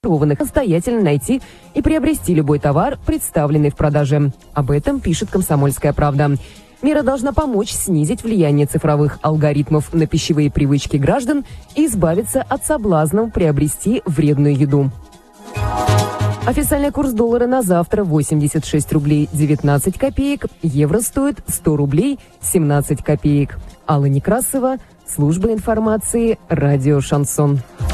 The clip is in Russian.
заинтересованных самостоятельно найти и приобрести любой товар, представленный в продаже. Об этом пишет «Комсомольская правда». Мера должна помочь снизить влияние цифровых алгоритмов на пищевые привычки граждан и избавиться от соблазнов приобрести вредную еду. Официальный курс доллара на завтра 86 рублей 19 копеек, евро стоит 100 рублей 17 копеек. Алла Некрасова, служба информации, радио «Шансон».